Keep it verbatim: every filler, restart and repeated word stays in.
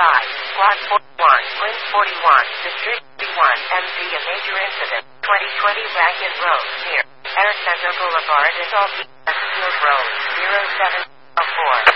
five, Squad forty-one, Link forty-one, District forty-one, M Z a major incident, twenty twenty Wagon Road, near Air Center Boulevard is all Field Road, zero seven zero four.